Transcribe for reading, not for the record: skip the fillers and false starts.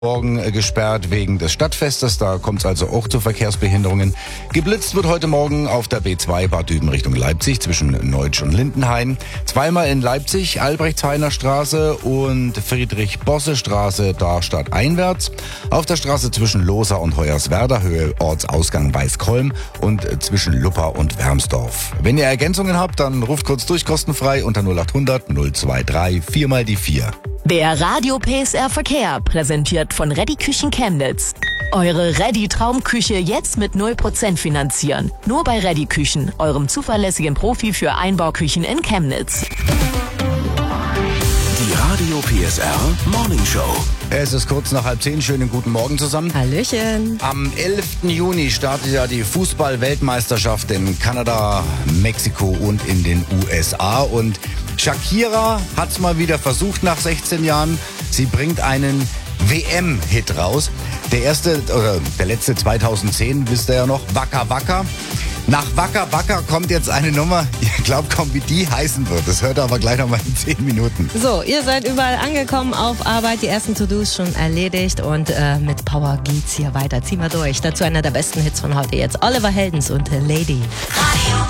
Morgen gesperrt wegen des Stadtfestes, da kommt es also auch zu Verkehrsbehinderungen. Geblitzt wird heute Morgen auf der B2 Bad Düben Richtung Leipzig zwischen Neutsch und Lindenhain. Zweimal in Leipzig, Albrechtshainer Straße und Friedrich-Bosse-Straße, da stadteinwärts. Auf der Straße zwischen Lohsa und Hoyerswerda, Höhe Ortsausgang Weißkolm und zwischen Luppa und Wermsdorf. Wenn ihr Ergänzungen habt, dann ruft kurz durch, kostenfrei unter 0800 023 4 mal die 4. Der Radio PSR Verkehr, präsentiert von Reddy Küchen Chemnitz. Eure Reddy Traumküche jetzt mit 0% finanzieren. Nur bei Reddy Küchen, eurem zuverlässigen Profi für Einbauküchen in Chemnitz. Die Radio PSR Morning Show. Es ist kurz nach 9:30. Schönen guten Morgen zusammen. Hallöchen. Am 11. Juni startet ja die Fußball-Weltmeisterschaft in Kanada, Mexiko und in den USA. Und Shakira hat's mal wieder versucht nach 16 Jahren. Sie bringt einen WM-Hit raus. Der letzte 2010, wisst ihr ja noch, Waka Waka. Nach Waka Waka kommt jetzt eine Nummer, ihr glaubt kaum, wie die heißen wird. Das hört ihr aber gleich nochmal in 10 Minuten. So, ihr seid überall angekommen auf Arbeit, die ersten To-Dos schon erledigt und mit Power geht's hier weiter. Ziehen wir durch. Dazu einer der besten Hits von heute jetzt. Oliver Heldens und Lady. Radio